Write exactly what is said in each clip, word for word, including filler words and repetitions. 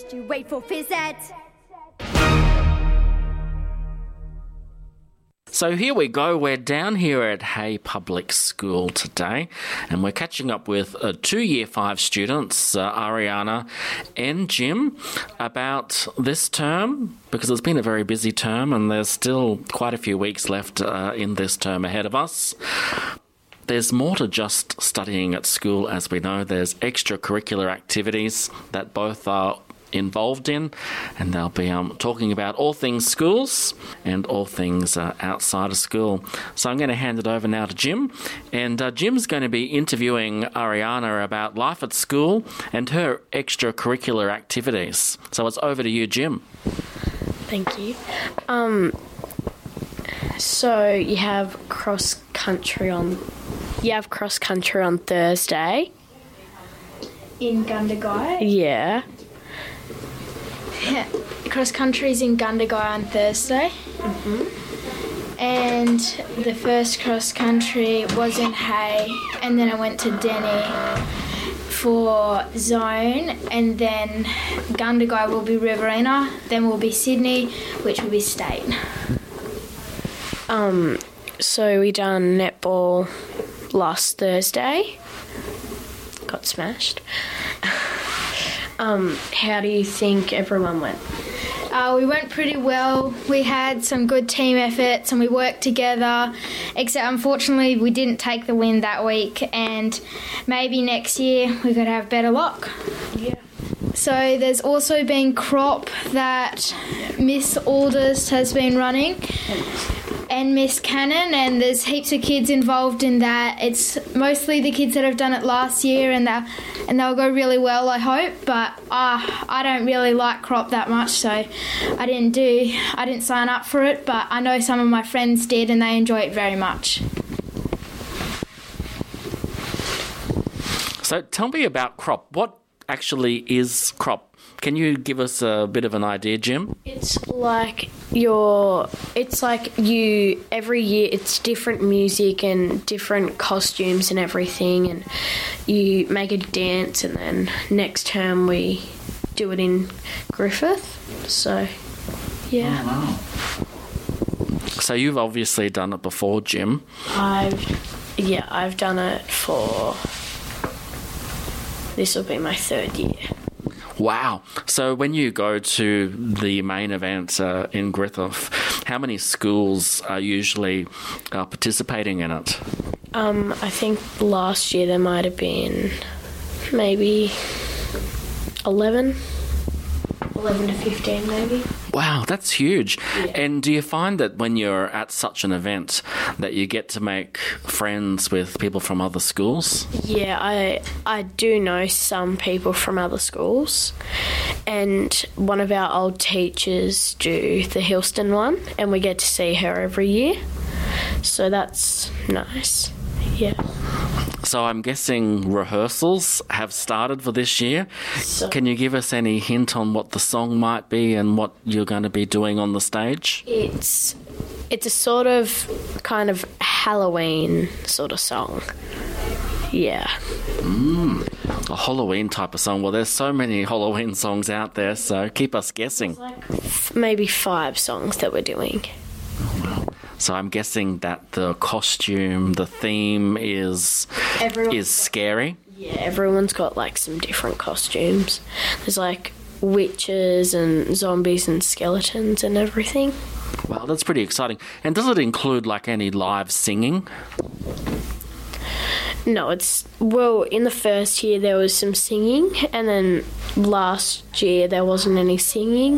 Just you wait for phys ed. So here we go. We're down here at Hay Public School today, and we're catching up with uh, two Year five students, uh, Ariana and Jim, about this term, because it's been a very busy term and there's still quite a few weeks left uh, in this term ahead of us. There's more to just studying at school, as we know. There's extracurricular activities that both are involved in, and they'll be um, talking about all things schools and all things uh, outside of school. So I'm going to hand it over now to Jim, and uh, Jim's going to be interviewing Ariana about life at school and her extracurricular activities. So it's over to you, Jim. Thank you. Um, so you have cross country on you have cross country on Thursday In Gundagai. Yeah. Cross country's in Gundagai on Thursday. Mm-hmm. And the first cross country was in Hay, and then I went to Denny for zone, and then Gundagai will be Riverina, then will be Sydney, which will be state. Um, so we done netball last Thursday. Got smashed. um, how do you think everyone went? Uh, we went pretty well. We had some good team efforts and we worked together, except unfortunately we didn't take the win that week, and maybe next year we could have better luck. Yeah. So there's also been crop that Miss Alders has been running and Miss Cannon, and there's heaps of kids involved in that. It's mostly the kids that have done it last year, and they'll, and they'll go really well, I hope, but uh, I don't really like crop that much, so I didn't do I didn't sign up for it, but I know some of my friends did and they enjoy it very much. So tell me about crop. What actually is crop? Can you give us a bit of an idea, Jim? It's like your, it's like you, every year it's different music and different costumes and everything, and you make a dance, and then next term we do it in Griffith. So, yeah. Oh, wow. So you've obviously done it before, Jim. I've, yeah, I've done it for, this will be my third year. Wow. So when you go to the main event uh, in Griffith, how many schools are usually uh, participating in it? Um, I think last year there might have been maybe eleven. eleven to fifteen maybe. Wow, that's huge. Yeah. And do you find that when you're at such an event that you get to make friends with people from other schools? Yeah, I I do know some people from other schools, and one of our old teachers do the Hillston one, and we get to see her every year, so that's nice. Yeah. So I'm guessing rehearsals have started for this year. So, Can you give us any hint on what the song might be and what you're going to be doing on the stage? it's it's a sort of kind of Halloween sort of song. Yeah. Mm, a Halloween type of song. Well, there's so many Halloween songs out there, so keep us guessing. Like f- maybe five songs that we're doing. Oh, wow. So I'm guessing that the costume, the theme is Everyone's is scary. Yeah, everyone's got like some different costumes. There's like witches and zombies and skeletons and everything. Wow, that's pretty exciting. And does it include like any live singing? No, it's, well, in the first year there was some singing, and then last year there wasn't any singing.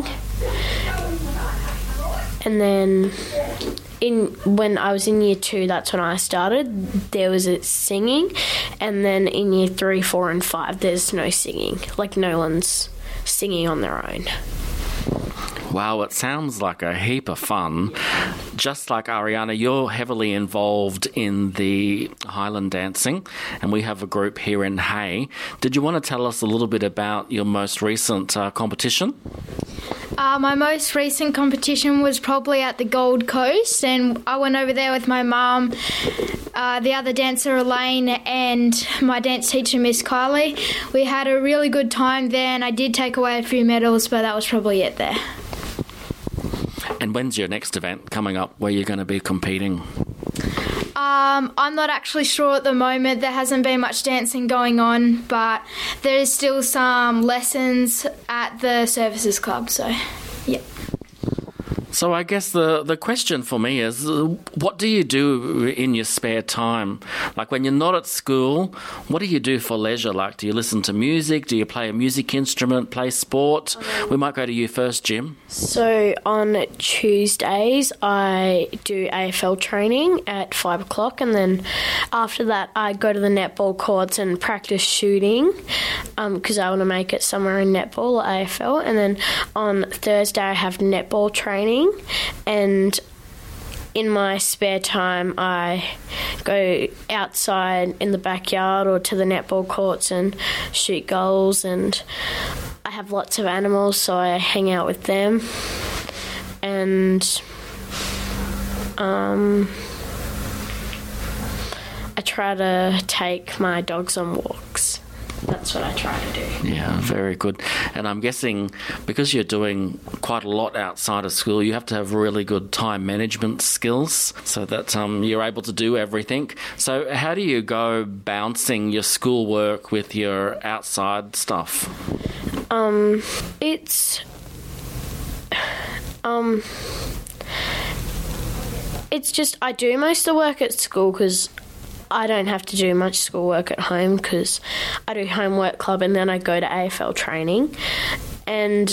And then in when I was in year two, that's when I started, there was a singing, and then in year three, four and five there's no singing. Like no one's singing on their own. Wow, it sounds like a heap of fun. Just like Ariana, you're heavily involved in the Highland dancing, and we have a group here in Hay. Did you want to tell us a little bit about your most recent uh, competition? Uh, my most recent competition was probably at the Gold Coast, and I went over there with my mum, uh, the other dancer Elaine, and my dance teacher Miss Kylie. We had a really good time there, and I did take away a few medals, but that was probably it there. And when's your next event coming up where you're going to be competing? Um, I'm not actually sure at the moment. There hasn't been much dancing going on, but there is still some lessons at the Services Club, so yeah. So I guess the, the question for me is, uh, what do you do in your spare time? Like when you're not at school, what do you do for leisure? Like, do you listen to music? Do you play a music instrument, play sport? Um, we might go to you first, Jim. So on Tuesdays, I do A F L training at five o'clock, and then after that, I go to the netball courts and practice shooting because um, I want to make it somewhere in netball or A F L. And then on Thursday, I have netball training. And in my spare time, I go outside in the backyard or to the netball courts and shoot goals. And I have lots of animals, so I hang out with them. And um, I try to take my dogs on walks. That's what I try to do. Yeah, very good. And I'm guessing because you're doing quite a lot outside of school, you have to have really good time management skills so that um, you're able to do everything. So how do you go balancing your schoolwork with your outside stuff? Um, it's... Um... It's just I do most of the work at school because I don't have to do much schoolwork at home because I do homework club and then I go to A F L training. And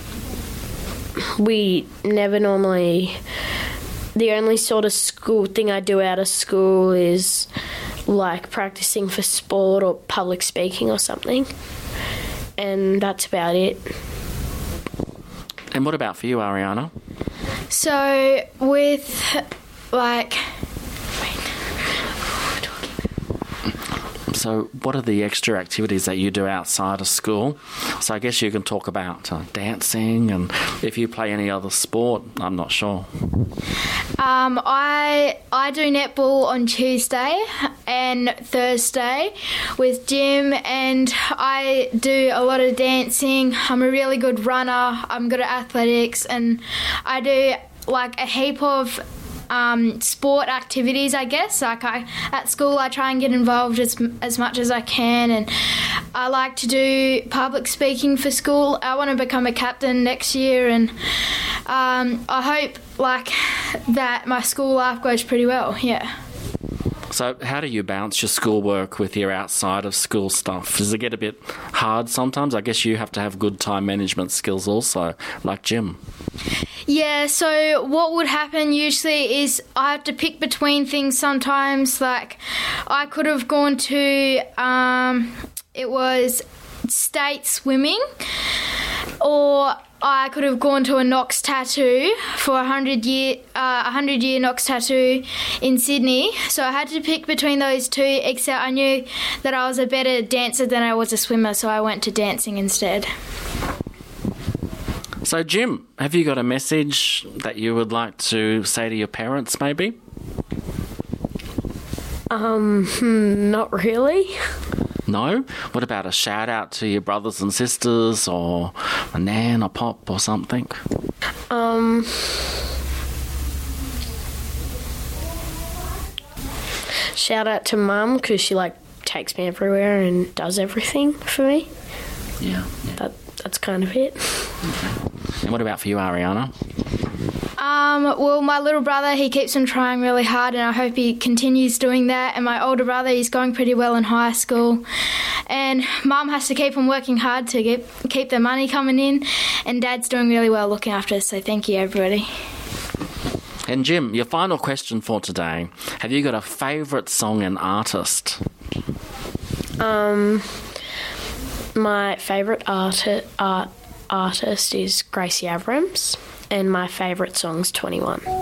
we never normally... The only sort of school thing I do out of school is like practicing for sport or public speaking or something. And that's about it. And what about for you, Ariana? So with like... So what are the extra activities that you do outside of school? So I guess you can talk about uh, dancing, and if you play any other sport, I'm not sure. Um, I I do netball on Tuesday and Thursday with Jim, and I do a lot of dancing. I'm a really good runner. I'm good at athletics, and I do like a heap of Um, sport activities, I guess. Like I, at school, I try and get involved as as much as I can, and I like to do public speaking for school. I want to become a captain next year, and um, I hope like that my school life goes pretty well. Yeah. So how do you balance your schoolwork with your outside of school stuff? Does it get a bit hard sometimes? I guess you have to have good time management skills also, like Jim. Yeah, so what would happen usually is I have to pick between things sometimes. Like I could have gone to, um, it was state swimming, or I could have gone to a Knox tattoo for a hundred year, uh, a hundred year Knox tattoo in Sydney. So I had to pick between those two, except I knew that I was a better dancer than I was a swimmer, so I went to dancing instead. So, Jim, have you got a message that you would like to say to your parents, maybe? Um, hmm, not really. No? What about a shout out to your brothers and sisters, or a nan or pop or something? Um, shout out to Mum because she like takes me everywhere and does everything for me. Yeah. yeah. That that's kind of it. Okay. And what about for you, Ariana? Um, well, my little brother, he keeps on trying really hard, and I hope he continues doing that. And my older brother, he's going pretty well in high school. And Mum has to keep on working hard to get, keep the money coming in. And Dad's doing really well looking after us, so thank you, everybody. And Jim, your final question for today. Have you got a favourite song and artist? Um, my favourite art, art, artist is Gracie Abrams, and my favourite song's twenty-one.